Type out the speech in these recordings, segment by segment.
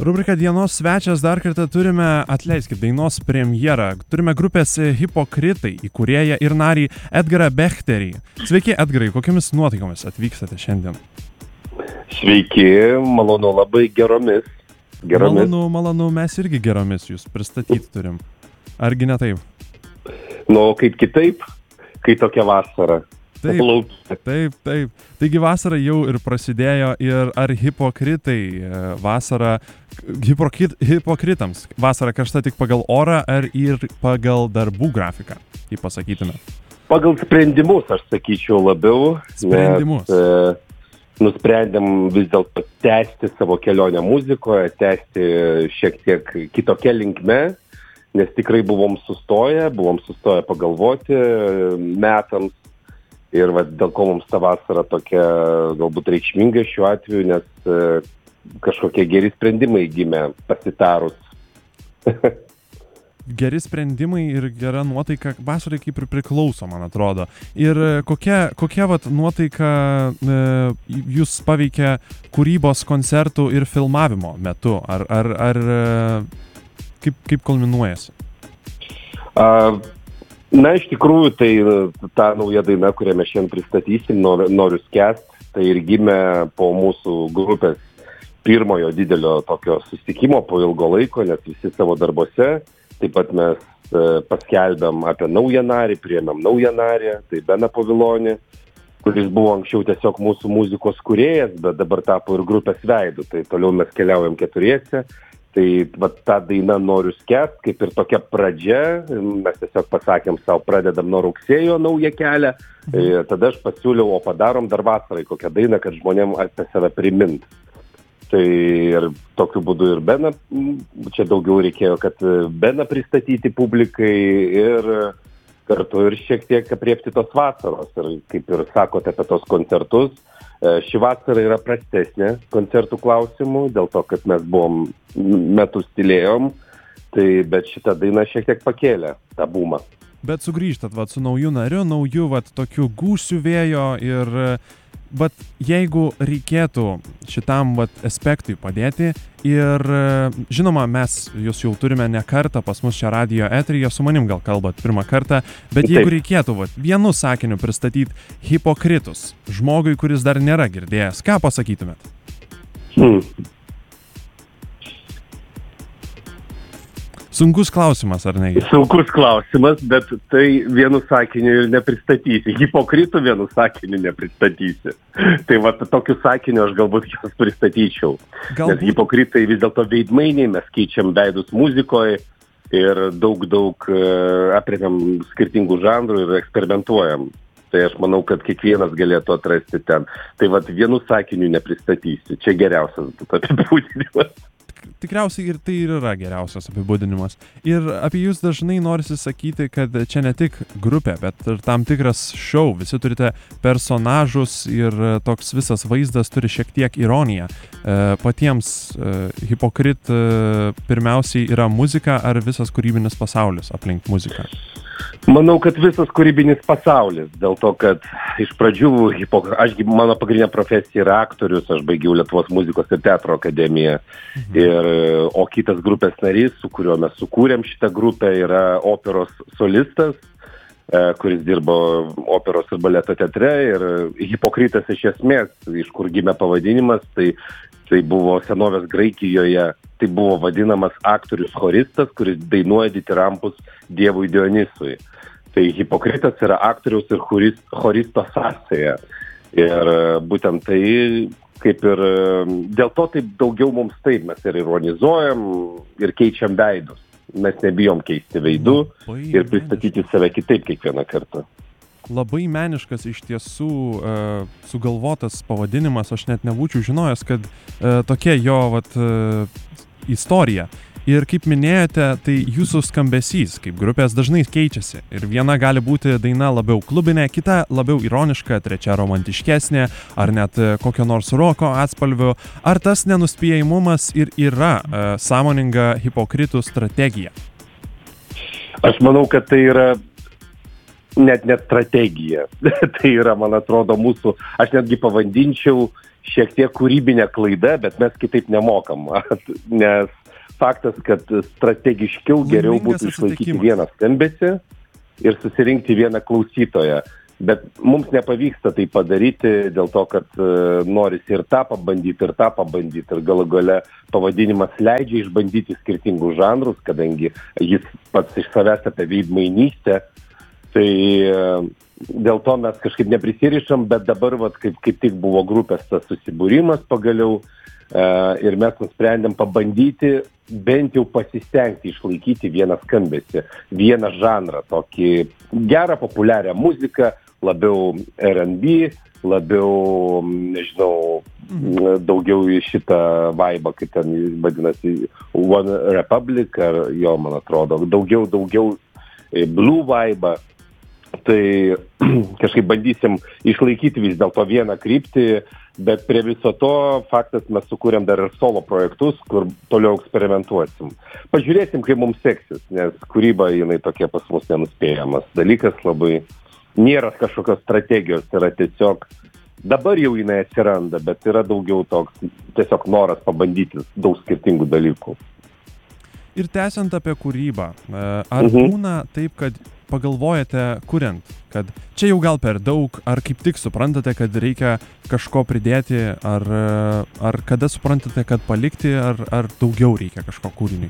Rubrika Dienos svečias dar kartą turime, atleiskit, dainos premjerą. Turime grupės Hipokritai įkūrėją ir narį Edgarą Bechterį. Sveiki, Edgarai, kokiamis nuotaikomis atvykstate šiandien? Sveiki, malonu, labai geromis. Malonu, mes irgi geromis jūs pristatyti turim. Argi ne taip? Nu, kaip kitaip, kai tokia vasara. Taip. Taigi vasara jau ir prasidėjo ir ar hipokritai vasara, hipokritams vasara karšta tik pagal orą ar ir pagal darbų grafiką, kaip pasakytume? Pagal sprendimus, aš sakyčiau labiau. Sprendimus. Nes nusprendėm vis dėlto tęsti savo kelionę muzikoje, tęsti šiek tiek kitokia linkme, nes tikrai buvom sustoję pagalvoti metams. Ir dėl ko mums ta vasara tokia galbūt reikšminga šiuo atveju, nes kažkokie geri sprendimai gimė pasitarus. Geri sprendimai ir gera nuotaika vasarai kaip ir priklauso, man atrodo. Ir kokia nuotaika jūs paveikia kūrybos, koncertų ir filmavimo metu? Ar kaip kulminuojasi? Na, iš tikrųjų, tai ta nauja daina, kurią mes šiandien pristatysim, Noriu skęst, tai ir gimė po mūsų grupės pirmojo didelio tokio susitikimo po ilgo laiko, nes visi savo darbose. Taip pat mes paskelbėm apie naują narį, priėmėm naują narį, tai Beną Povilonį, kuris buvo anksčiau tiesiog mūsų muzikos kūrėjas, bet dabar tapo ir grupės veidu. Tai toliau mes keliaujam keturiese. Tai ta daina Noriu skęst, kaip ir tokia pradžia, mes tiesiog pasakėm savo, pradedam nuo rugsėjo naują kelią, tada aš pasiūliau, o padarom dar vasarai kokią dainą, kad žmonėm apie save primint. Tai ir tokiu būdu ir Beną, čia daugiau reikėjo, kad Beną pristatyti publikai ir kartu ir šiek tiek apriepti tos vasaros. Ir kaip ir sakote apie tos koncertus, ši vasara yra prastesnė koncertų klausimų, dėl to, kad mes buvom metus tylėjom, bet šitą dainą šiek tiek pakėlė tą bumą. Bet sugrįžtat su nauju nariu, nauju tokiu gūsiu vėjo ir jeigu reikėtų šitam aspektui padėti ir žinoma, mes jūs jau turime ne kartą pas mus čia radijo eteryje, su manim gal kalbat pirmą kartą, bet jeigu reikėtų vienu sakiniu pristatyti hipokritus žmogui, kuris dar nėra girdėjęs, ką pasakytumėt? Sunkus klausimas, ar ne? Sunkus klausimas, bet tai vienu sakiniu ir nepristatysi. Hipokritų vienu sakiniu nepristatysi. Tai tokiu sakiniu aš galbūt jos pristatyčiau. Nes hipokritai vis dėlto veidmainiai, mes keičiam veidus muzikoje ir daug aprėpiam skirtingų žanrų ir eksperimentuojam. Tai aš manau, kad kiekvienas galėtų atrasti ten. Tai vienu sakiniu nepristatysi. Čia geriausias būtų apibūdinimas. Tikriausiai ir tai yra geriausias apibūdinimas. Ir apie jūs dažnai norisi sakyti, kad čia ne tik grupė, bet ir tam tikras šou. Visi turite personažus ir toks visas vaizdas turi šiek tiek ironiją. Patiems hipokrit pirmiausiai yra muzika ar visas kūrybinis pasaulis aplink muziką? Manau, kad visas kūrybinis pasaulis, dėl to, kad iš pradžių, mano pagrindinė profesija yra aktorius, aš baigiau Lietuvos muzikos ir teatro akademiją, o kitas grupės narys, su kuriuo mes sukūrėm šitą grupę, yra operos solistas, kuris dirbo operos ir baleto teatre, ir hipokritas iš esmės, iš kur gimė pavadinimas, tai buvo senovės Graikijoje, tai buvo vadinamas aktorius choristas, kuris dainuoja ditirampus dievui Dionysui. Tai hipokritas yra aktoriaus ir choristo sąsaja. Ir būtent tai, kaip ir dėl to taip daugiau mums taip, mes ir ironizuojam ir keičiam veidus. Mes nebijom keisti veidų ir pristatyti save kitaip kiekvieną kartą. Labai meniškas iš tiesų sugalvotas pavadinimas, aš net nebūčiau žinojęs, kad tokia jo istorija. Ir kaip minėjote, tai jūsų skambesys kaip grupės dažnai keičiasi. Ir viena gali būti daina labiau klubinė, kita labiau ironiška, trečia romantiškesnė, ar net kokio nors roko atspalvių. Ar tas nenuspėjamumas ir yra sąmoninga hipokritų strategija? Aš manau, kad tai yra net strategija. Tai yra, man atrodo, mūsų, aš netgi pavadinčiau šiek tiek kūrybinė klaida, bet mes kitaip nemokam. Nes faktas, kad strategiškiau geriau būtų išlaikyti vieną skambesį ir susirinkti vieną klausytoją. Bet mums nepavyksta tai padaryti dėl to, kad norisi ir tą pabandyti, ir galų gale pavadinimas leidžia išbandyti skirtingus žanrus, kadangi jis pats iš savęs apie veidmainystę. Tai dėl to mes kažkaip neprisirišam, bet dabar kaip tik buvo grupės tas susibūrimas pagaliau ir mes nusprendėm pabandyti bent jau pasistengti išlaikyti vieną skambesį, vieną žanrą, tokį gerą, populiarią muziką, labiau R&B, labiau, nežinau, daugiau į šitą vaibą, kaip ten vadinasi, One Republic, ar jo, man atrodo, daugiau blue vaibą. Tai kažkaip bandysim išlaikyti vis dėlto vieną kryptį, bet prie viso to faktas mes sukūrėm dar ir solo projektus, kur toliau eksperimentuosim. Pažiūrėsim, kaip mums seksis, nes kūryba jinai tokia pas mus nenuspėjamas dalykas labai. Nėra kažkokios strategijos, yra tiesiog, dabar jau jinai atsiranda, bet yra daugiau toks tiesiog noras pabandyti daug skirtingų dalykų. Ir tęsiant apie kūrybą, ar būna taip, kad pagalvojate, kuriant, kad čia jau gal per daug, ar kaip tik suprantate, kad reikia kažko pridėti, ar kada suprantate, kad palikti, ar daugiau reikia kažko kūriniui?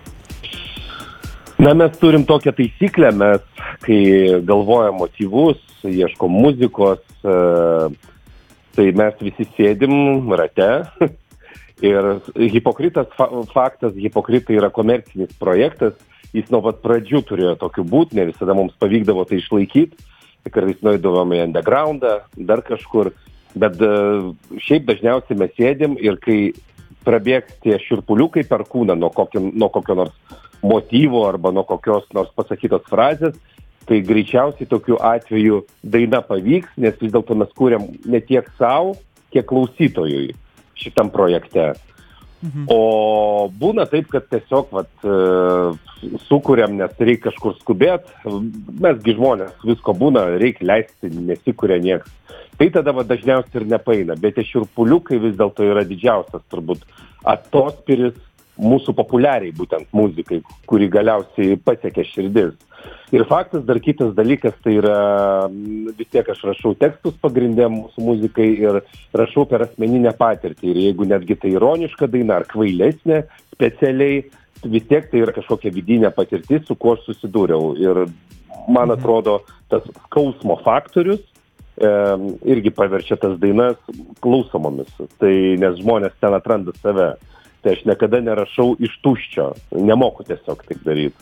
Na, mes turim tokią taisyklę, mes, kai galvojam motyvus, ieškom muzikos, tai mes visi sėdim rate. Ir Hipokritas faktas, Hipokritai yra komercinis projektas, jis nuo pat pradžių turėjo tokių būt, ne visada mums pavykdavo tai išlaikyti, kartais nueidavome į undergroundą, dar kažkur, bet šiaip dažniausiai mes sėdim ir kai prabėgs tie širpuliukai per kūną nuo kokio nors motyvo arba nuo kokios nors pasakytos frazės, tai greičiausiai tokiu atveju daina pavyks, nes vis dėlto mes kūrėm ne tiek savo, kiek klausytojui šitam projekte. O būna taip, kad tiesiog sukūrėm, nes reikia kažkur skubėt, mesgi žmonės, visko būna, reikia leisti, nesikuria nieks. Tai tada dažniausiai ir nepaeina, bet tie širpuliukai vis dėlto yra didžiausias turbūt atospiris mūsų populiariai būtent muzikai, kuri galiausiai pasiekia širdis. Ir faktas, dar kitas dalykas, tai yra vis tiek aš rašau tekstus pagrindė mūsų muzikai ir rašau per asmeninę patirtį. Ir jeigu netgi tai ironiška daina ar kvailesnė specialiai, vis tiek tai yra kažkokia vidinė patirtis, su kuo aš susidūriau. Ir man atrodo, tas skausmo faktorius irgi paverčia tas dainas klausomomis. Tai nes žmonės ten atranda save. Tai aš niekada nerašau iš tuščio, nemoku tiesiog taip daryti.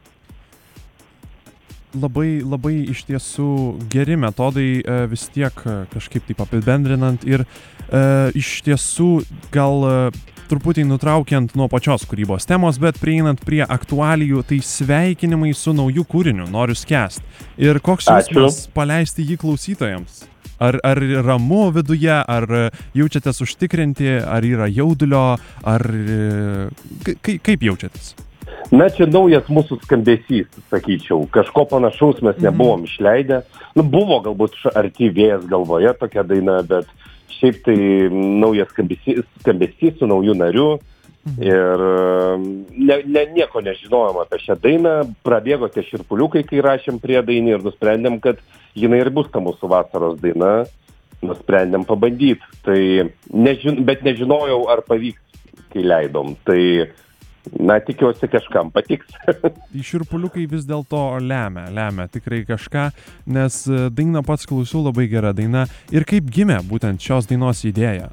Labai iš tiesų geri metodai vis tiek kažkaip taip apibendrinant ir iš tiesų gal truputį nutraukiant nuo pačios kūrybos temos, bet prieinant prie aktualijų, tai sveikinimai su nauju kūriniu, Noriu skęst. Ir koks jausmas paleisti jį klausytojams? Ar ramu viduje, ar jaučiatės užtikrinti, ar yra jaudulio, ar kaip jaučiatės? Na, čia naujas mūsų skambesys, sakyčiau. Kažko panašaus mes nebuvom išleidę. Nu, buvo galbūt arti vėjas galvoje tokia daina, bet šiaip tai naujas skambesys su nauju nariu. Ir nieko nežinojom apie šią dainą. Prabėgo tie širpuliukai, kai rašėm prie dainį ir nusprendėm, kad jinai ir bus ta mūsų vasaros daina. Nusprendėm pabandyti. Tai bet nežinojau, ar pavyks, kai leidom. Tai na, tikiuosi kažkam patiks. Širpuliukai vis dėlto lemia tikrai kažką, nes dainą pats klausiau, labai gera daina. Ir kaip gimė būtent šios dainos idėja?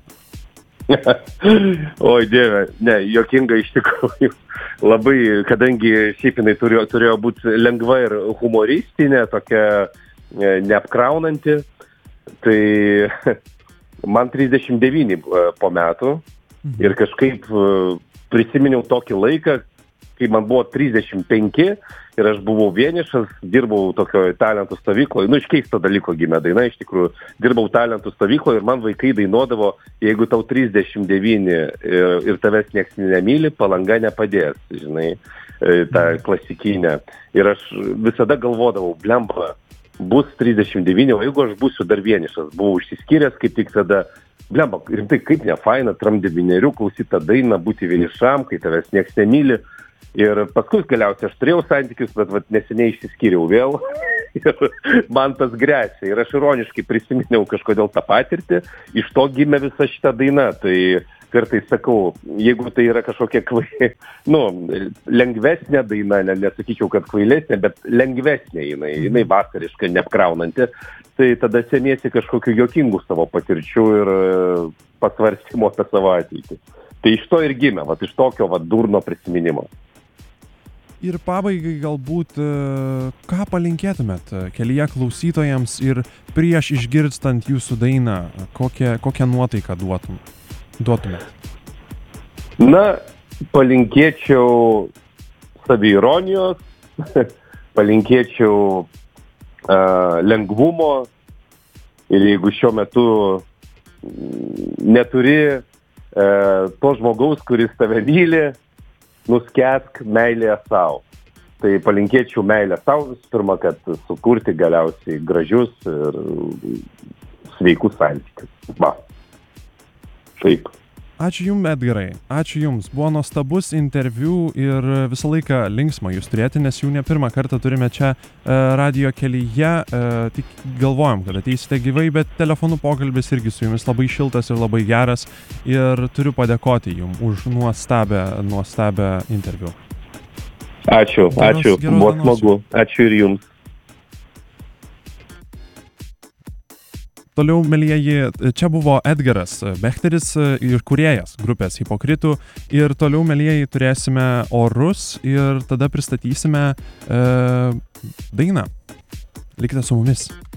Oi, Dieve, ne, juokinga iš tikrųjų. Labai, kadangi šiaip jinai turėjo būti lengva ir humoristinė, tokia neapkraunanti, tai man 39 po metų ir kažkaip prisiminiau tokį laiką, kai man buvo 35 ir aš buvau vienišas, dirbau tokioje talentų stovykloje. Nu, iš keisto dalyko gimė daina, iš tikrųjų. Dirbau talentų stovykloje ir man vaikai dainuodavo, jeigu tau 39 ir tavęs nieks nemyli, Palanga nepadės, žinai, tą klasikinę. Ir aš visada galvodavau, blemba, bus 39, o jeigu aš būsiu dar vienišas, buvau išsiskyręs, kaip tik tada, blemba, rimtai, kaip nefaina, tramdybinerių, klausyti tą dainą, būti vienišam, kai tavęs nieks nemyli. Ir paskui galiausiai aš turėjau santykius, bet neseniai išsiskyriau vėl ir man tas gresia. Ir aš ironiškai prisiminiau kažkodėl tą patirtį, iš to gimė visa šita daina. Tai kartais sakau, jeigu tai yra kažkokia lengvesnė daina, nesakyčiau, kad kvailesnė, bet lengvesnė jinai vasariška, neapkraunanti, tai tada semiesi kažkokių juokingų savo patirčių ir pasvarstymo apie savo ateitį. Tai iš to ir gimė, iš tokio durno prisiminimo. Ir pabaigai galbūt, ką palinkėtumėt kelyje klausytojams ir prieš išgirstant jūsų dainą, kokią nuotaiką duotumėt? Na, palinkėčiau saviironijos, palinkėčiau lengvumo ir jeigu šiuo metu neturi to žmogaus, kuris tave myli, nuskęsk meilėje savo. Tai palinkėčiau meilę savo visų pirma, kad sukurti galiausiai gražius ir sveikus santykius. Taip. Ačiū Jums, Edgarai. Ačiū Jums. Buvo nuostabus interviu ir visą laiką linksma Jūs turėti, nes jau ne pirmą kartą turime čia radijo kelyje. Tik galvojom, kad ateisite gyvai, bet telefonų pokalbis irgi su Jumis labai šiltas ir labai geras. Ir turiu padėkoti Jums už nuostabią interviu. Ačiū. Buvo smagu. Ačiū ir Jums. Toliau, mielieji, čia buvo Edgaras Bechteris ir kūrėjas grupės Hipokritų. Ir toliau, mielieji, turėsime orus ir tada pristatysime dainą. Likite su mumis.